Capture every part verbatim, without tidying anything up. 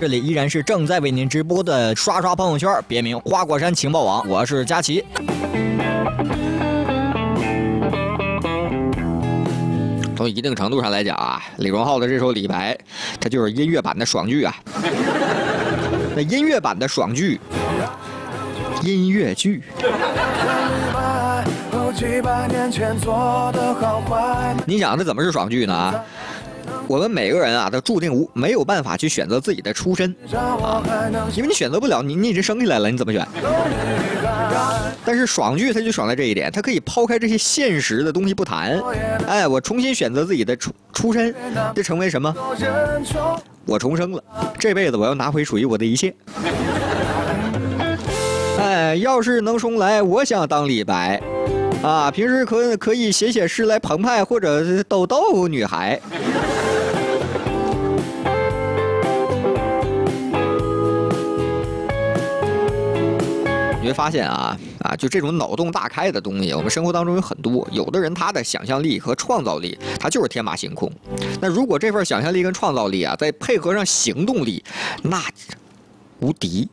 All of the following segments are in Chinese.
这里依然是正在为您直播的刷刷朋友圈，别名花果山情报网，我是佳琪。从一定程度上来讲啊，李荣浩的这首《李白》，它就是音乐版的爽剧啊。那音乐版的爽剧，音乐剧。你想这怎么是爽剧呢？啊，我们每个人啊，都注定无没有办法去选择自己的出身啊，因为你选择不了，你你已经生下来了，你怎么选？但是爽剧它就爽在这一点，它可以抛开这些现实的东西不谈，哎，我重新选择自己的出出身，这成为什么？我重生了，这辈子我要拿回属于我的一切。哎，要是能重来，我想当李白。啊，平时可可以写写诗来澎湃，或者逗逗女孩。你会发现啊啊，就这种脑洞大开的东西，我们生活当中有很多。有的人他的想象力和创造力，他就是天马行空。那如果这份想象力跟创造力啊，再配合上行动力，那无敌。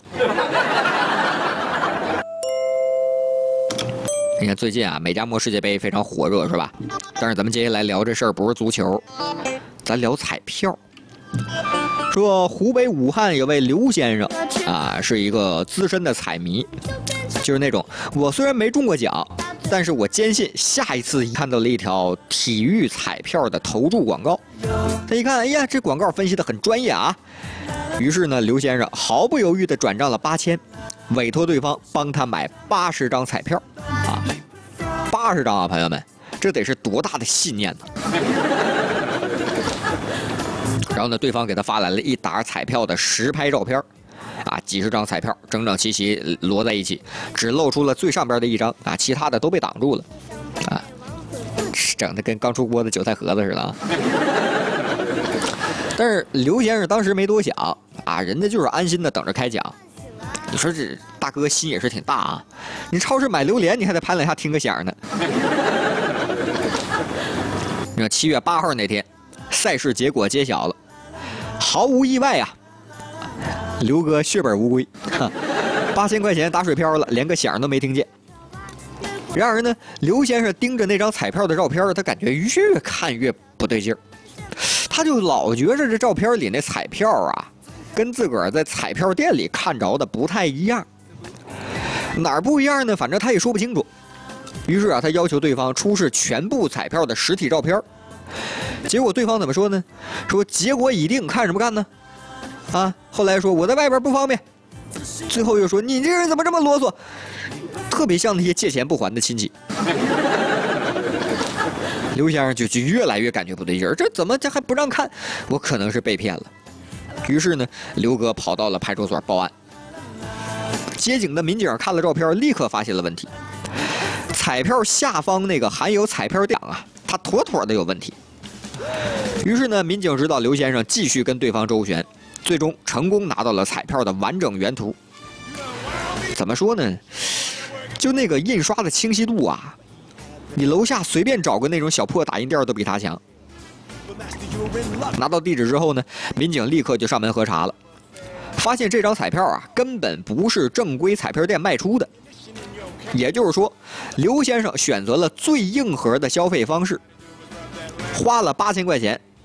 你看最近啊，美加墨世界杯非常火热，是吧？但是咱们接下来聊这事儿不是足球，咱聊彩票。说湖北武汉有位刘先生啊，是一个资深的彩迷，就是那种我虽然没中过奖，但是我坚信下一次看到了一条体育彩票的投注广告，他一看，哎呀，这广告分析的很专业啊。于是呢，刘先生毫不犹豫地转账了八千，委托对方帮他买八十张彩票啊，八十张啊，朋友们，这得是多大的信念呢？然后呢，对方给他发来了一沓彩票的实拍照片，啊，几十张彩票整整齐齐摞在一起，只露出了最上边的一张啊，其他的都被挡住了，啊，整的跟刚出锅的韭菜盒子似的啊。但是刘先生当时没多想啊，人家就是安心的等着开奖。你说这大哥心也是挺大啊，你超市买榴莲你还得盘两下听个响呢。你说七月八号那天，赛事结果揭晓了，毫无意外啊，刘哥血本无归，八千块钱打水漂了，连个响都没听见。然而呢，刘先生盯着那张彩票的照片，他感觉越看越不对劲儿。他就老觉着这照片里那彩票啊，跟自个儿在彩票店里看着的不太一样。哪儿不一样呢？反正他也说不清楚。于是啊，他要求对方出示全部彩票的实体照片。结果对方怎么说呢？说结果已定，看什么看呢？啊，后来说我在外边不方便。最后又说你这人怎么这么啰嗦？特别像那些借钱不还的亲戚。刘先生就就越来越感觉不对劲儿，这怎么这还不让看？我可能是被骗了。于是呢，刘哥跑到了派出所报案。接警的民警看了照片，立刻发现了问题。彩票下方那个含有彩票奖啊，它妥妥的有问题。于是呢，民警指导刘先生继续跟对方周旋，最终成功拿到了彩票的完整原图。怎么说呢？就那个印刷的清晰度啊，你楼下随便找个那种小破打印店都比他强。拿到地址之后呢，民警立刻就上门核查了，发现这张彩票啊根本不是正规彩票店卖出的。也就是说，刘先生选择了最硬核的消费方式，花了八千块钱